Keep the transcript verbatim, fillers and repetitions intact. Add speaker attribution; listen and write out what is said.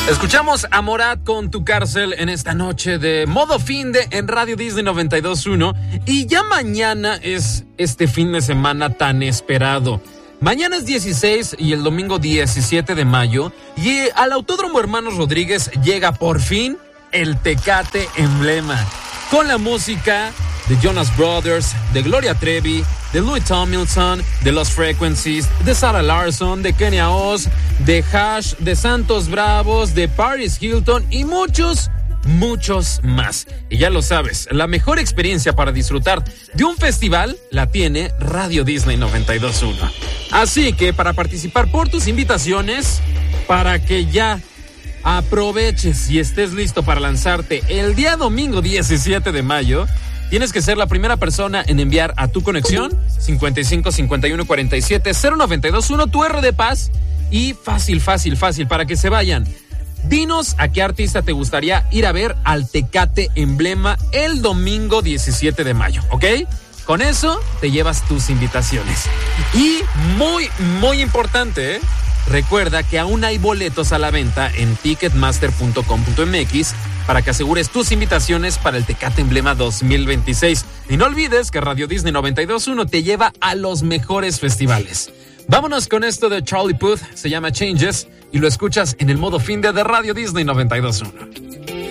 Speaker 1: Escuchamos a Morat con Tu Cárcel en esta noche de modo fin de en Radio Disney noventa y dos punto uno. Y ya mañana es este fin de semana tan esperado. Mañana es dieciséis y el domingo diecisiete de mayo. Y al Autódromo Hermanos Rodríguez llega por fin el Tecate Emblema. Con la música de Jonas Brothers, de Gloria Trevi, de Louis Tomlinson, de Los Frequencies, de Sarah Larsson, de Kenya Oz, de Hash, de Santos Bravos, de Paris Hilton y muchos, muchos más. Y ya lo sabes, la mejor experiencia para disfrutar de un festival la tiene Radio Disney noventa y dos punto uno. Así que para participar por tus invitaciones, para que ya aproveches y estés listo para lanzarte el día domingo diecisiete de mayo, tienes que ser la primera persona en enviar a tu conexión cincuenta y cinco cincuenta y uno cuarenta y siete cero noventa y dos punto uno tu R de paz y fácil, fácil, fácil para que se vayan. Dinos a qué artista te gustaría ir a ver al Tecate Emblema el domingo diecisiete de mayo, ¿ok? Con eso te llevas tus invitaciones. Y muy, muy importante, ¿eh? Recuerda que aún hay boletos a la venta en ticketmaster punto com punto m x para que asegures tus invitaciones para el Tecate Emblema dos mil veintiséis. Y no olvides que Radio Disney noventa y dos punto uno te lleva a los mejores festivales. Vámonos con esto de Charlie Puth, se llama Changes, y lo escuchas en el modo fin de, de Radio Disney noventa y dos punto uno.